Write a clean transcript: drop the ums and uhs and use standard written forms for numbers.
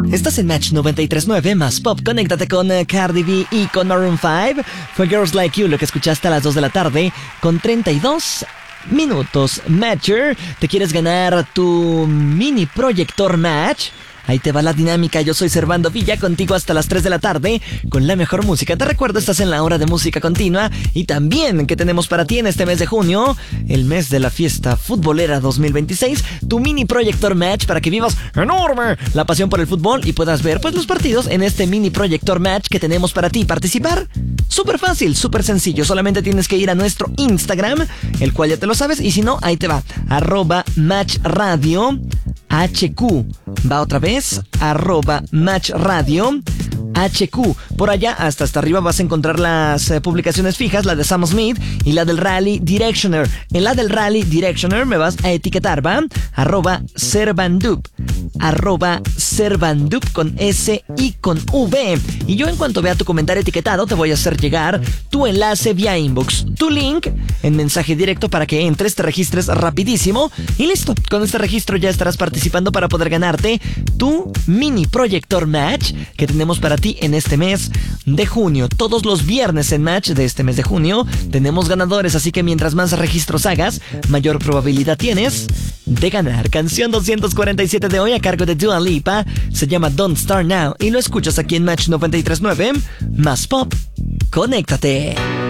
Estás en Match 93.9 más Pop. Conéctate con Cardi B y con Maroon 5. Fue Girls Like You lo que escuchaste a las 2 de la tarde con 32 minutos. Matcher, ¿te quieres ganar tu mini proyector Match? Ahí te va la dinámica. Yo soy Servando Villa, contigo hasta las 3 de la tarde con la mejor música. Te recuerdo, estás en la hora de música continua. Y también, ¿qué tenemos para ti en este mes de junio? El mes de la fiesta futbolera 2026. Tu mini proyector Match para que vivas enorme la pasión por el fútbol y puedas ver pues los partidos en este mini proyector Match que tenemos para ti. ¿Participar? Súper fácil, súper sencillo. Solamente tienes que ir a nuestro Instagram, el cual ya te lo sabes. Y si no, ahí te va. @MatchRadio HQ. Va otra vez, @MatchRadio HQ. Por allá, hasta arriba vas a encontrar las publicaciones fijas, la de Sam Smith y la del Rally Directioner. En la del Rally Directioner me vas a etiquetar, ¿va? @Servandup. @Servandup con S y con V. Y yo en cuanto vea tu comentario etiquetado, te voy a hacer llegar tu enlace vía inbox, tu link en mensaje directo para que entres, te registres rapidísimo. Y listo, con este registro ya estarás participando para poder ganarte tu mini proyector Match que tenemos para ti en este mes de junio. Todos los viernes en Match de este mes de junio tenemos ganadores, así que mientras más registros hagas, mayor probabilidad tienes de ganar. Canción 247 de hoy a cargo de Dua Lipa, se llama Don't Start Now y lo escuchas aquí en Match 93.9 más Pop. Conéctate.